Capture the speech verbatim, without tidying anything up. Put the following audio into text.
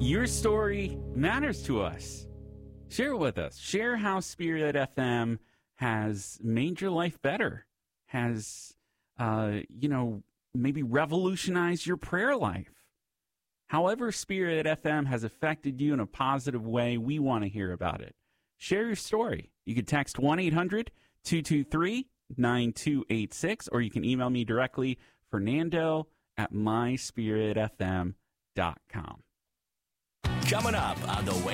Your story matters to us. Share it with us. Share how Spirit F M has made your life better, has, uh, you know, maybe revolutionized your prayer life. However Spirit F M has affected you in a positive way, we want to hear about it. Share your story. You can text one eight hundred two two three nine two eight six, or you can email me directly, Fernando at my spirit f m dot com. Coming up on the way.